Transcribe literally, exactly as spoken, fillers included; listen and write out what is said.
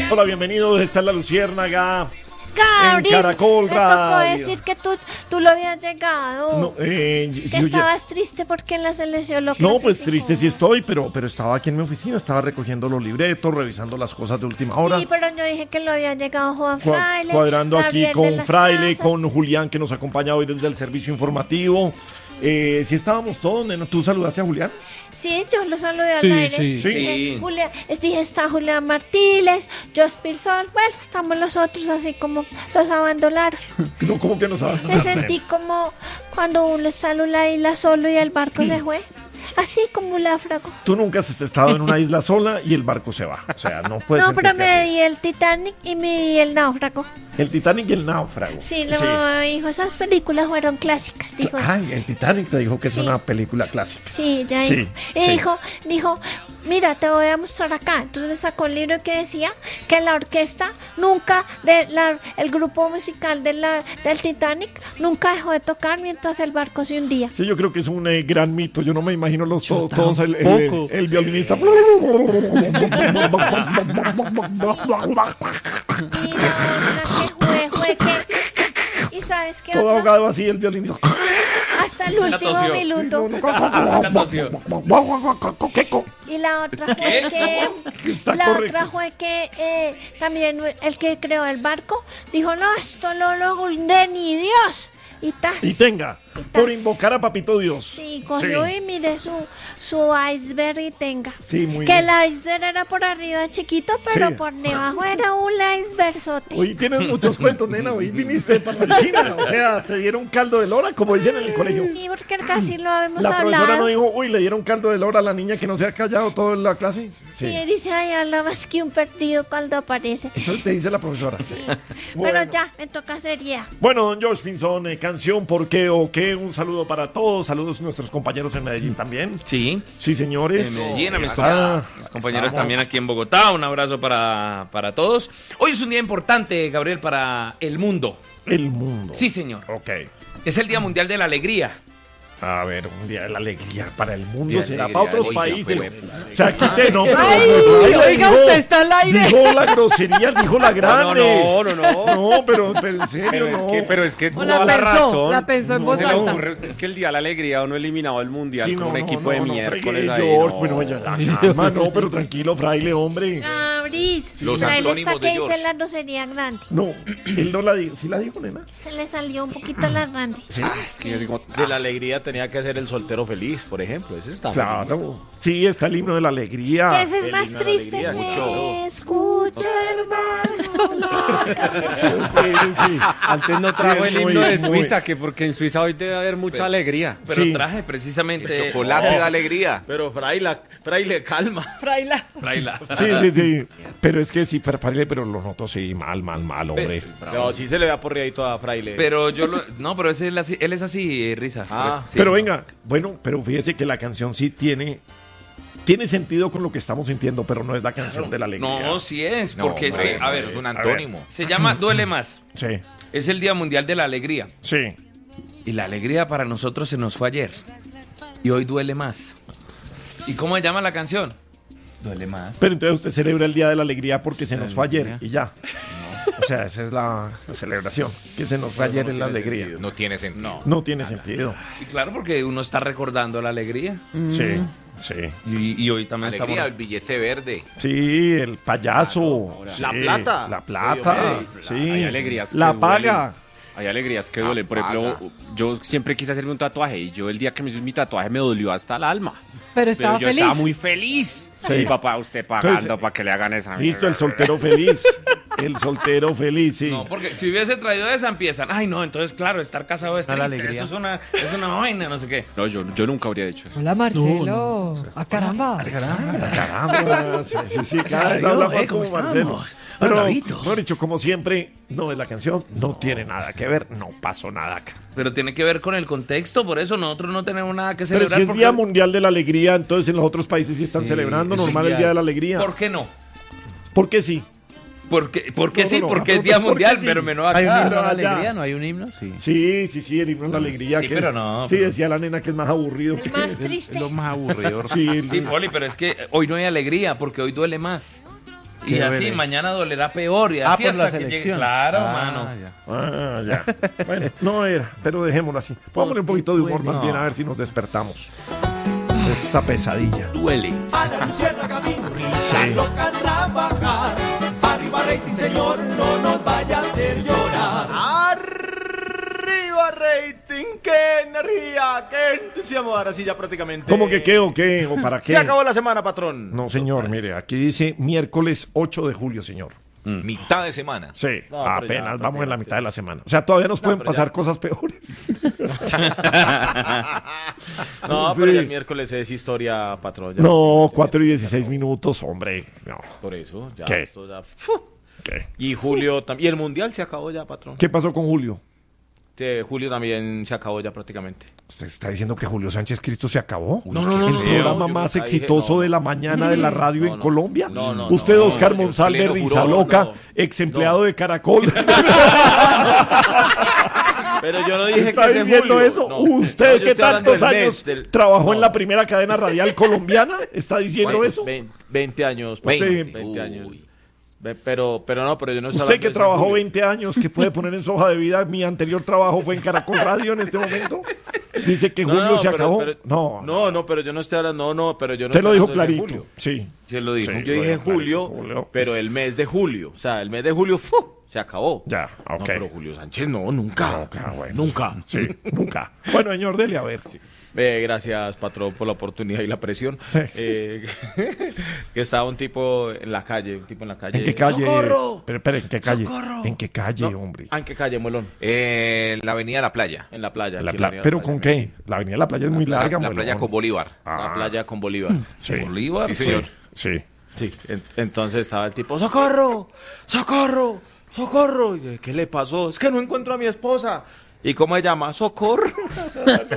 Hola, bienvenidos. Esta es La Luciérnaga. Cabris, en Caracol me tocó Radio. decir que tú, tú lo habías llegado. No, eh, que si yo ya- estabas triste porque en la selección lo No, pues clasificó. triste sí estoy, pero, pero estaba aquí en mi oficina, estaba recogiendo los libretos, revisando las cosas de última hora. Sí, pero yo dije que lo había llegado Juan Cua- Fraile. cuadrando aquí Gabriel de con las Fraile, Casas. con Julián, que nos acompaña hoy desde el servicio informativo. Eh, si estábamos todos, nena, ¿tú saludaste a Julián? Sí, yo lo saludé al Sí, aire. sí. Sí. Dije, Julián, es- dije, está Julián Martínez, Jospir Sol. Bueno, estamos los otros así como los abandonaron. No, ¿cómo que no sabes? Me sentí como cuando uno está en la isla solo y el barco se fue. Así como un náufrago. Tú nunca has estado en una isla sola y el barco se va. O sea, no puedes No, pero sentirte me así. di el Titanic y me di el náufrago. El Titanic y el náufrago. Sí, no, hijo, esas películas fueron clásicas, dijo. Ay, el Titanic te dijo que es Sí. una película clásica. Sí, ya Sí, dijo. Y sí. dijo, dijo, mira, te voy a mostrar acá. Entonces me sacó un libro que decía que la orquesta nunca, de la, el grupo musical de la, del Titanic nunca dejó de tocar mientras el barco se hundía. Sí, yo creo que es un eh, gran mito. Yo no me imagino los Yo todos, todos el, el, tampoco. el violinista. Y la otra que fue, fue que... ¿Y sabes qué Todo otra? ahogado así el violinista. Hasta el último tosió. minuto. Y la otra fue que Está la correcto. otra fue que eh, también el que creó el barco dijo, no, esto no lo hunde ni Dios. Y tas. Y tenga, por invocar a Papito Dios. Sí, cogió Sí. y mire su, su iceberg y tenga. Sí, muy que bien. el iceberg era por arriba chiquito, pero Sí. por debajo era un icebergzote. Hoy tienes muchos cuentos, nena. Hoy viniste para la China. O sea, te dieron caldo de lora, como dicen en el colegio. Sí, porque casi lo hemos La profesora hablado. no dijo, uy, le dieron caldo de lora a la niña que no se ha callado toda la clase. Sí, dice, ay, habla más que un perdido cuando aparece. Eso te dice la profesora. Sí. Pero Bueno. ya, me toca seriedad. Bueno, don George Pinzón, eh, canción, ¿por qué o qué? Un saludo para todos. Saludos a nuestros compañeros en Medellín también. Sí, Sí, señores. en Medellín, a mis Ah, mis compañeros estamos. también aquí en Bogotá. Un abrazo para, para todos. Hoy es un día importante, Gabriel, para el mundo. El mundo. Sí, señor. Ok. Es el Día Mundial de la Alegría. A ver, un día de la alegría para el mundo Día de será alegría, para otros oiga, países. pues. O sea, quite, no, pero, Ay, pero- oiga, dijo- usted está al aire. Dijo la grosería, dijo la grande. No, no, no, no. No, pero, pero en serio, Pero no. es que, pero es que O la toda la pensó, razón. la pensó en No voz se le alta. ocurre a usted, es que el día de la alegría uno eliminado el mundial Sí, con no, un no, equipo no, de no, miércoles fregué, ahí. George. no. Bueno, ya, la calma, no, pero tranquilo, fraile, hombre. Cabris, Los Israel está antónimos que de dice George. la grosería grande. No, él no la dijo. ¿Sí la dijo, nena? Se le salió un poquito la grande. Sí. Ah, es que yo digo, De la alegría tenía que ser el soltero feliz, por ejemplo. Ese está feliz. Claro. Sí, está el himno de la alegría. Ese es el más himno de la triste. alegría, Me mucho. escucha, hermano, la canción. Sí, sí, sí. antes no trajo Sí, el es himno muy- de muy- Suiza, que porque en Suiza hoy debe haber mucha alegría. Pero Sí. traje precisamente... El chocolate Oh, de alegría. Pero Fraila, Fraile, calma. Fraila. Sí, sí, sí. Pero es que sí, pero, fraile, pero lo noto, sí, mal, mal, mal, hombre. No, sí se le da porreadito a Fraile. Pero yo lo... No, pero ese, él, así- él es así, eh, Risa. Ah. Sí. Pero venga, bueno, pero fíjese que la canción sí tiene tiene sentido con lo que estamos sintiendo, pero no es la canción de la alegría. No, sí es, No, porque es hombre, que, a ver, eso es un a ver. antónimo. se llama Duele Más. Sí, Es el Día Mundial de la Alegría. sí. Y la alegría para nosotros se nos fue ayer. Y hoy duele más. ¿Y cómo se llama la canción? Duele más. Pero entonces usted celebra el Día de la Alegría porque se nos fue ayer y ya. O sea, esa es la celebración, que se nos fue ayer en la alegría. No tiene sentido. No tiene sentido. Sí, claro, porque uno está recordando la alegría. Sí, sí. Y, y hoy también Alegría, el estamos... billete verde. Sí, el payaso. sí, La plata. La plata. Ey, Sí. hay alegrías que La duelen. paga. Hay alegrías que duelen. Por ejemplo, Apaga. yo siempre quise hacerme un tatuaje y yo el día que me hice mi tatuaje me dolió hasta el alma. Pero estaba Pero yo feliz. estaba muy feliz. Sí. Mi papá, usted pagando Entonces, para que le hagan esa. Listo, el soltero feliz. El soltero feliz, sí. No, porque si hubiese traído esa empiezan. Ay, no, entonces claro, estar casado es A la triste. alegría. Eso es una, es una vaina, no sé qué. No, yo, yo nunca habría hecho eso. Hola, Marcelo. Ah, caramba. Caramba, sí, sí, sí, cada vez habla más como Marcelo. Pero, mejor dicho, como siempre, no es la canción, no tiene nada que ver, no pasó nada acá. Pero tiene que ver con el contexto, por eso nosotros no tenemos nada que Pero celebrar. si es porque- Día Mundial de la Alegría, entonces en los otros países sí están Sí, celebrando es un normal el día- Día de la Alegría. ¿Por qué no? ¿Por qué sí? Porque, porque No, sí, no, no, porque no, es Día ¿por qué Mundial, sí? pero menos acá. ¿Hay un himno a la ya. alegría? ¿No hay un himno? Sí. Sí, sí, sí, el himno de la alegría. Sí, que- pero no, Sí, pero- decía la nena que es más aburrido El que... más Es triste. lo más aburrido. Sí, el- Sí, Poli, pero es que hoy no hay alegría porque hoy duele más. Y Qué así bueno. mañana dolerá peor y Ah, así por hasta la que llegue. selección. Claro, Ah, mano. ya. Ah, ya. Bueno, no era, pero dejémoslo así. Pongámosle un poquito de humor más bien a ver si nos despertamos. Esta pesadilla. Duele. Ana Luciérnaga Risa loca a trabajar. Arriba rating, señor, no nos vaya a hacer llorar. Arriba rating, qué energía, qué entusiasmo. Ahora sí ya prácticamente. ¿Cómo que qué o qué o para qué? Se acabó la semana, patrón. No, señor, mire, aquí dice miércoles ocho de julio, señor. Mitad de semana. Sí, No, pero apenas ya, vamos en la prácticamente. mitad de la semana. O sea, todavía nos pueden pero pasar ya. cosas peores. No, Sí. pero ya el miércoles es historia, patrón. ya. No, cuatro y dieciséis minutos, hombre. No. Por eso, ya. ¿Qué? Esto ya ¡fu! ¿Qué? Y Julio también. Y el mundial se acabó ya, patrón. ¿Qué pasó con Julio? Sí, Julio también se acabó ya prácticamente. ¿Usted está diciendo que Julio Sánchez Cristo se acabó? No, no, no, El no, programa no, más yo nunca exitoso dije, no. de la mañana de la radio No, en no. Colombia. No, no, Usted, no, Oscar no, Monsalve pleno Risa furor, Loca, no. ex empleado de Caracol. Pero yo no dije ¿Está que ese diciendo Julio. eso? No. ¿Usted No, yo que estoy hablando tantos del mes, años del- trabajó en no. la primera cadena radial colombiana? ¿Está diciendo Bueno, eso? veinte, veinte años. Usted- veinte, veinte. años. Uy. Ve- Pero, pero no, pero yo no estoy Usted hablando que de ese trabajó Julio. veinte años, que puede poner en su hoja de vida, mi anterior trabajo fue en Caracol Radio en este momento. Dice que No, Julio no, se pero- acabó. pero- no, no, no, pero yo no estoy hablando, no, no, pero yo no Usted lo estoy dijo hablando de ese clarito. Julio. Sí. Sí, lo dijo. Sí. Yo dije Bueno, clarito, julio, Julio. pero el mes de julio, o sea, el mes de julio ¡fu! Se acabó. Ya, ok. No, pero Julio Sánchez no, nunca. Nunca, bueno. Nunca. Sí, nunca. Bueno, señor, dele a ver. Eh, gracias, patrón, por la oportunidad y la presión. Sí. Eh, que estaba un tipo en la calle, un tipo en la calle. ¿En qué calle? ¡Socorro! Pero, espere, ¿en qué calle? ¡Socorro! ¿En qué calle, No, hombre? ¿Ah, en qué calle, Molón? Eh, la avenida La Playa. En la playa. En la aquí en pla- avenida ¿Pero La con Playa. qué? La avenida de la playa es muy La, larga, la muy playa larga. con Bolívar. La playa con Bolívar. Sí. Bolívar. Sí, señor. Sí. Sí, en- entonces estaba el tipo, ¡socorro! ¡Socorro! ¡Socorro! Y yo, ¿qué le pasó? Es que no encuentro a mi esposa. ¿Y cómo se llama? ¡Socorro!